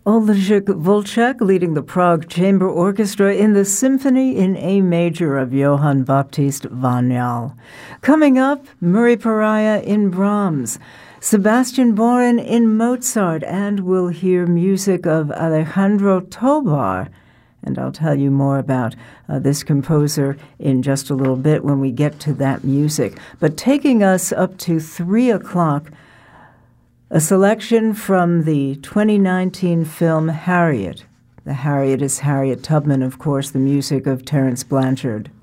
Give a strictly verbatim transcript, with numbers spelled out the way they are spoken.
Oldřich Vlček leading the Prague Chamber Orchestra in the Symphony in A Major of Johann Baptist Vanjal. Coming up, Murray Pariah in Brahms, Sebastian Boren in Mozart, and we'll hear music of Alejandro Tobar. And I'll tell you more about uh, this composer in just a little bit when we get to that music. But taking us up to three o'clock, a selection from the twenty nineteen film Harriet. The Harriet is Harriet Tubman, of course, the music of Terence Blanchard.